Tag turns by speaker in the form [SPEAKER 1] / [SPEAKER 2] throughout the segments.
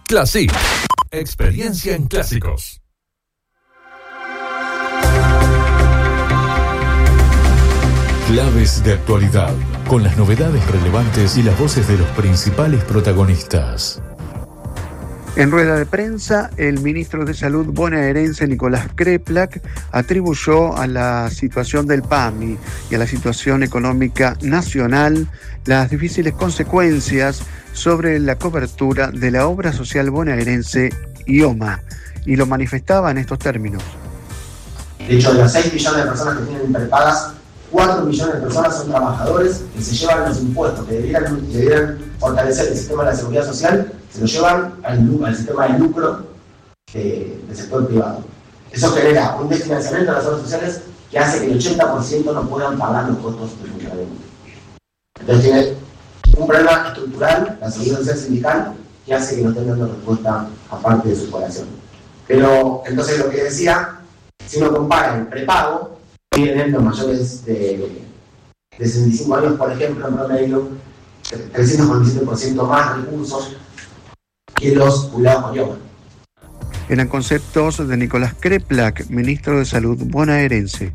[SPEAKER 1] Classic. Experiencia en clásicos.
[SPEAKER 2] Claves de actualidad, con las novedades relevantes y las voces de los principales protagonistas.
[SPEAKER 3] En rueda de prensa, el ministro de Salud bonaerense Nicolás Kreplak atribuyó a la situación del PAMI y a la situación económica nacional las difíciles consecuencias sobre la cobertura de la obra social bonaerense IOMA, y lo manifestaba en estos términos.
[SPEAKER 4] De hecho, de las 6 millones de personas que tienen prepagas, 4 millones de personas son trabajadores que se llevan los impuestos que debieran fortalecer el sistema de la seguridad social, se lo llevan al sistema de lucro del sector privado. Eso genera un desfinanciamiento de las obras sociales que hace que el 80% no puedan pagar los costos de funcionamiento. Entonces tiene un problema estructural, la seguridad social sindical, que hace que no estén dando respuesta a parte de su población. Pero entonces lo que decía, si uno compara el prepago, tienen los mayores de 65 años, por ejemplo, en promedio, 347% más recursos que los jubilados con IOMA.
[SPEAKER 3] Eran conceptos de Nicolás Kreplak, ministro de Salud bonaerense.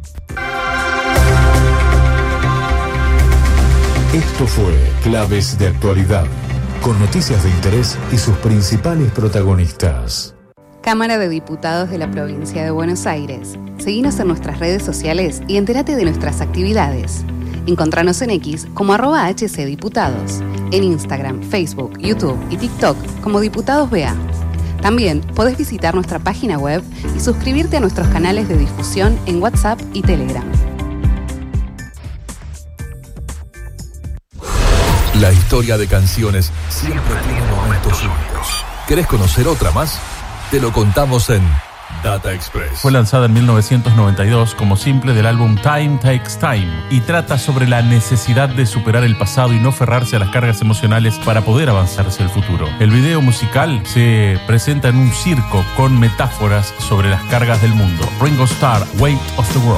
[SPEAKER 2] Esto fue Claves de Actualidad, con noticias de interés y sus principales protagonistas.
[SPEAKER 5] Cámara de Diputados de la Provincia de Buenos Aires. Seguinos en nuestras redes sociales y entérate de nuestras actividades. Encontranos en X como @HCDiputados, en Instagram, Facebook, YouTube y TikTok como Diputados BA. También podés visitar nuestra página web y suscribirte a nuestros canales de difusión en WhatsApp y Telegram.
[SPEAKER 1] La historia de canciones siempre tiene momentos únicos. ¿Querés conocer otra más? Te lo contamos en Data Express.
[SPEAKER 6] Fue lanzada en 1992 como simple del álbum Time Takes Time y trata sobre la necesidad de superar el pasado y no aferrarse a las cargas emocionales para poder avanzar hacia el futuro. El video musical se presenta en un circo con metáforas sobre las cargas del mundo. Ringo Starr, Weight of the World.